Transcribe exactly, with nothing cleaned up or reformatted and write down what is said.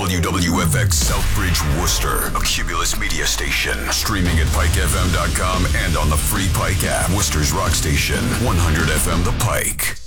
W W F X Southbridge, Worcester, a Cumulus media station. Streaming at pike f m dot com and on the free Pike app. Worcester's rock station, one hundred F M The Pike.